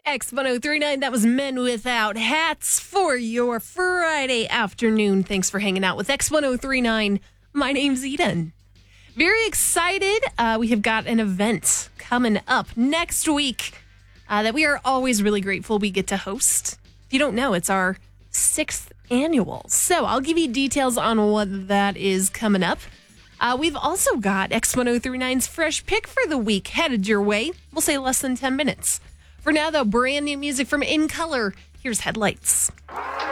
X1039, that was Men Without Hats for your Friday afternoon. Thanks for hanging out with X1039. My name's Eden. Very excited. We have got an event coming up next week that we are always really grateful we get to host. If you don't know, it's our 6th annual. So I'll give you details on what that is coming up. We've also got X1039's fresh pick for the week headed your way. We'll say less than 10 minutes. For now, though, brand new music from In Color. Here's Headlights.